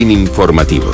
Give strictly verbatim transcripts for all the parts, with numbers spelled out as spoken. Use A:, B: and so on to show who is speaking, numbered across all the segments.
A: Informativo.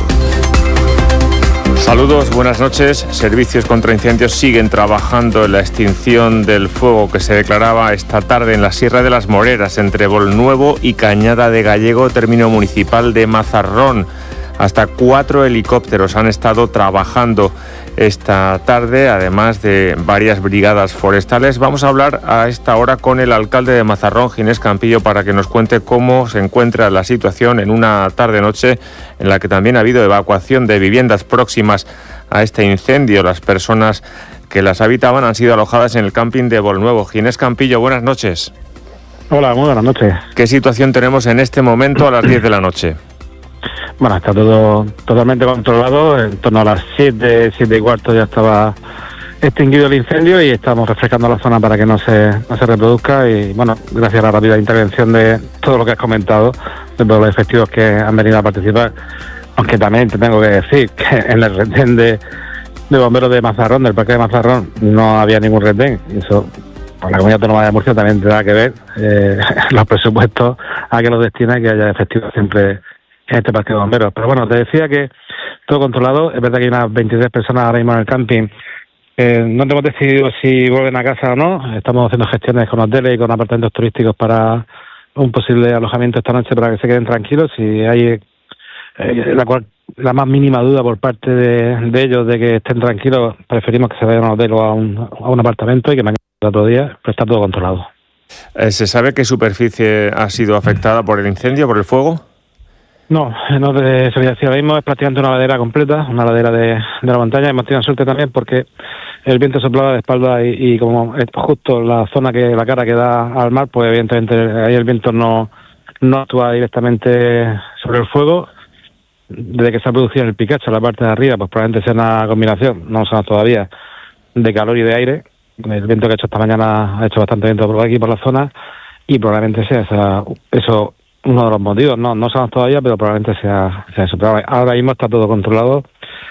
B: Saludos, buenas noches. Servicios contra incendios siguen trabajando en la extinción del fuego que se declaraba esta tarde en la Sierra de las Moreras, entre Bolnuevo y Cañada de Gallego, término municipal de Mazarrón. Hasta cuatro helicópteros han estado trabajando esta tarde, además de varias brigadas forestales. Vamos a hablar a esta hora con el alcalde de Mazarrón, Ginés Campillo, para que nos cuente cómo se encuentra la situación en una tarde-noche en la que también ha habido evacuación de viviendas próximas a este incendio. Las personas que las habitaban han sido alojadas en el camping de Bolnuevo. Ginés Campillo, buenas noches.
C: Hola, muy buenas noches.
B: ¿Qué situación tenemos en este momento a las diez de la noche?
C: Bueno, está todo totalmente controlado. En torno a las siete, siete y cuarto ya estaba extinguido el incendio y estamos refrescando la zona para que no se, no se reproduzca. Y bueno, gracias a la rápida intervención de todo lo que has comentado, de todos los efectivos que han venido a participar. Aunque también te tengo que decir que en el retén de, de bomberos de Mazarrón, del parque de Mazarrón, no había ningún retén. Y eso, por la Comunidad Autónoma de Murcia, también tendrá que ver eh, los presupuestos a que los destina y que haya efectivos siempre en este parque de bomberos. Pero bueno, te decía que todo controlado. Es verdad que hay unas veintitrés personas ahora mismo en el camping. Eh, no hemos decidido si vuelven a casa o no. Estamos haciendo gestiones con hoteles y con apartamentos turísticos para un posible alojamiento esta noche para que se queden tranquilos. Si hay eh, la, cual, la más mínima duda por parte de, de ellos de que estén tranquilos, preferimos que se vayan a un hotel o a un, a un apartamento y que mañana otro día, pero está todo controlado.
B: Eh, ¿Se sabe qué superficie ha sido afectada por el incendio, por el fuego?
C: No, no te sabría decir ahora mismo. Es prácticamente una ladera completa, una ladera de, de la montaña. Hemos tenido suerte también porque el viento soplaba de espalda y, y como es justo la zona que la cara que da al mar, pues evidentemente ahí el viento no, no actúa directamente sobre el fuego. Desde que se ha producido en el Picacho, en la parte de arriba, pues probablemente sea una combinación, no lo sabemos todavía, de calor y de aire. El viento que ha hecho esta mañana ha hecho bastante viento por aquí, por la zona, y probablemente sea esa, eso uno de los motivos. No no sabemos todavía, pero probablemente sea, sea eso. Pero ahora mismo está todo controlado.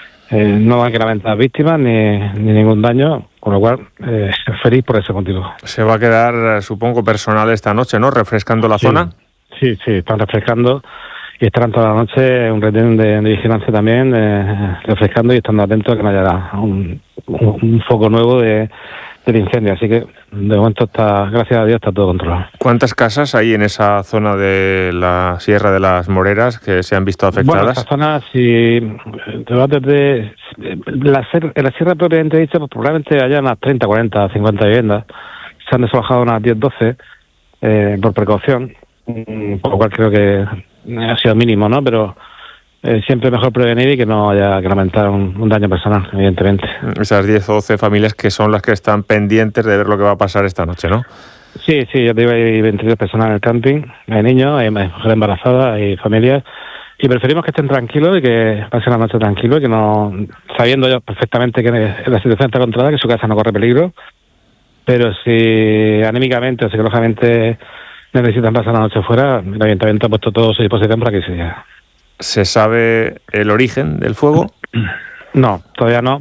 C: Eh, no van a lamentar víctimas ni, ni ningún daño, con lo cual eh, feliz por ese motivo.
B: Se va a quedar, supongo, personal esta noche, ¿no? Refrescando la
C: sí,
B: zona.
C: Sí, sí, están refrescando y estarán toda la noche un retén de, de vigilancia también, eh, refrescando y estando atentos a que no haya un, un, un foco nuevo de del incendio, así que de momento está, gracias a Dios, está todo controlado.
B: ¿Cuántas casas hay en esa zona de la Sierra de las Moreras que se han visto afectadas?
C: Bueno, esa zona, si te vas desde la, en la Sierra propiamente dicha, pues probablemente haya unas treinta, cuarenta, cincuenta viviendas. Se han desalojado unas diez, doce eh, por precaución, por lo cual creo que ha sido mínimo, ¿no? Pero Eh, siempre mejor prevenir y que no haya que lamentar un, un daño personal, evidentemente.
B: Esas diez o doce familias que son las que están pendientes de ver lo que va a pasar esta noche, ¿no?
C: Sí, sí, ya te digo, hay veintitrés personas en el camping, hay niños, hay mujeres embarazadas, hay familias, y preferimos que estén tranquilos y que pasen la noche tranquilos, y que no, sabiendo ellos perfectamente que la situación está controlada, que su casa no corre peligro, pero si anímicamente o psicológicamente necesitan pasar la noche fuera, el ayuntamiento ha puesto todo a su disposición para que se llegue.
B: ¿Se sabe el origen del fuego?
C: No, todavía no.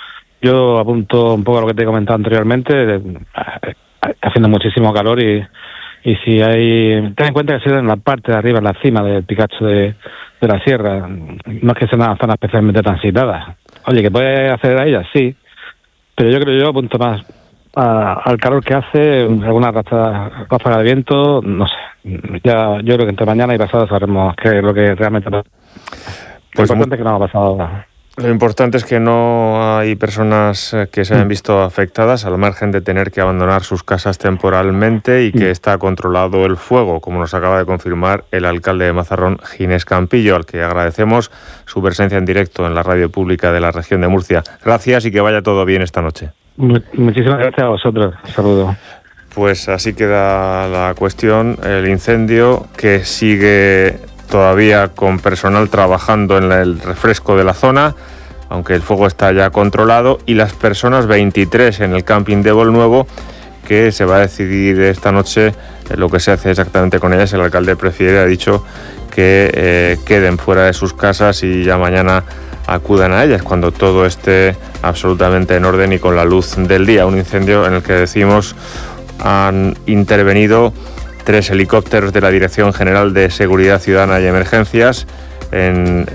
C: Yo apunto un poco a lo que te he comentado anteriormente. Está haciendo muchísimo calor y, y si hay... Ten en cuenta que ha sido en la parte de arriba, en la cima del Picacho de, de la sierra. No es que sea una zona especialmente transitada. Oye, ¿que puede acceder a ella? Sí. Pero yo creo que yo apunto más a, al calor que hace, alguna ráfaga ráfaga de viento, no sé. Ya, yo creo que entre mañana y pasado sabremos qué es lo que realmente pasa. Pues lo importante es que no ha pasado nada.
B: Lo importante es que no hay personas que se hayan visto afectadas, al margen de tener que abandonar sus casas temporalmente, y que está controlado el fuego, como nos acaba de confirmar el alcalde de Mazarrón, Ginés Campillo, al que agradecemos su presencia en directo en la radio pública de la región de Murcia. Gracias y que vaya todo bien esta noche.
C: Muchísimas gracias a vosotros. Un saludo.
B: Pues así queda la cuestión. El incendio que sigue todavía con personal trabajando en el refresco de la zona, aunque el fuego está ya controlado, y las personas veintitrés en el camping de Bolnuevo, que se va a decidir esta noche lo que se hace exactamente con ellas. El alcalde prefiere, ha dicho, que eh, queden fuera de sus casas y ya mañana acudan a ellas cuando todo esté absolutamente en orden y con la luz del día. Un incendio en el que, decimos, han intervenido tres helicópteros de la Dirección General de Seguridad Ciudadana y Emergencias, en,